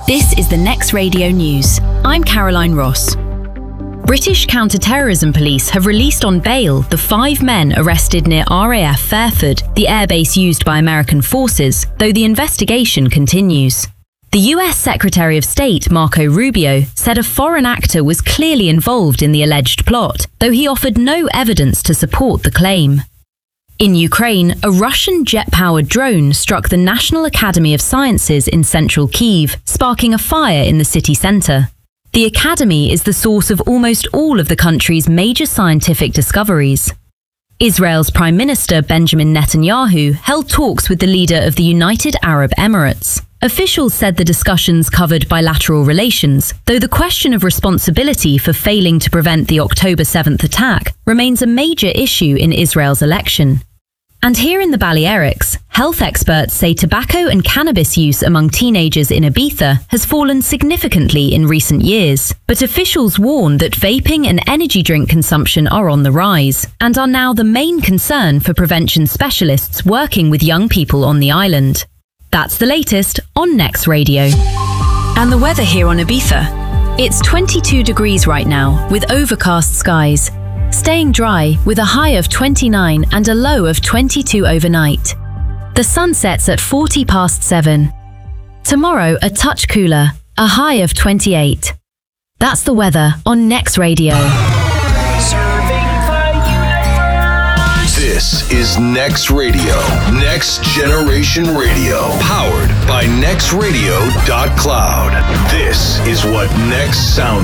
This is the Next Radio News. I'm Caroline Ross. British counter-terrorism police have released on bail the 5 men arrested near RAF Fairford, the airbase used by American forces, though the investigation continues. The US Secretary of State, Marco Rubio, said a foreign actor was clearly involved in the alleged plot, though he offered no evidence to support the claim. In Ukraine, a Russian jet-powered drone struck the National Academy of Sciences in central Kyiv, sparking a fire in the city centre. The academy is the source of almost all of the country's major scientific discoveries. Israel's Prime Minister Benjamin Netanyahu held talks with the leader of the United Arab Emirates. Officials said the discussions covered bilateral relations, though the question of responsibility for failing to prevent the October 7th attack remains a major issue in Israel's election. And here in the Balearics, health experts say tobacco and cannabis use among teenagers in Ibiza has fallen significantly in recent years. But officials warn that vaping and energy drink consumption are on the rise and are now the main concern for prevention specialists working with young people on the island. That's the latest on Next Radio. And the weather here on Ibiza. It's 22 degrees right now with overcast skies. Staying dry with a high of 29 and a low of 22 overnight. The sun sets at 7:40. Tomorrow a touch cooler, a high of 28. That's the weather on Next Radio. This is Next Radio, Next Generation Radio, powered by nextradio.cloud. This is what Next sounds